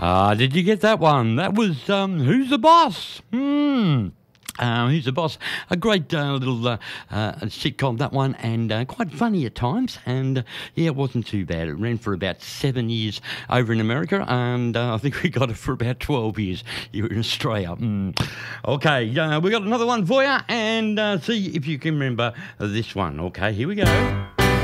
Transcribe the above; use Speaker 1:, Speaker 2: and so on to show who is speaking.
Speaker 1: Did you get that one? That was Who's the Boss? Who's the Boss? A great little sitcom, that one, and quite funny at times. And yeah, it wasn't too bad. It ran for about 7 years over in America, and I think we got it for about 12 years here in Australia. Okay, we got another one for you, and see if you can remember this one. Okay, here we go.